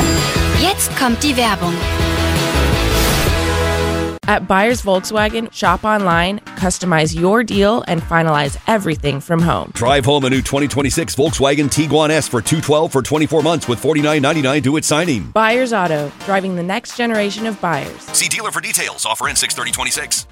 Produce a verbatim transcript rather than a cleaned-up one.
Jetzt kommt die Werbung. At Buyers Volkswagen, shop online, customize your deal, and finalize everything from home. Drive home a new twenty twenty-six Volkswagen Tiguan S for two hundred twelve dollars for twenty-four months with forty-nine ninety-nine due at signing. Buyers Auto, driving the next generation of buyers. See dealer for details. Offer in six thirty twenty-six.